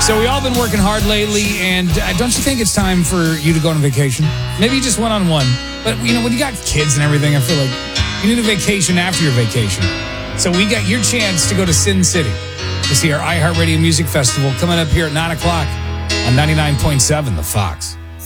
So we all been working hard lately, and don't you think it's time for you to go on vacation? Maybe just one-on-one. But, when you got kids and everything, I feel like you need a vacation after your vacation. So we got your chance to go to Sin City to see our iHeartRadio Music Festival coming up here at 9 o'clock on 99.7 The Fox.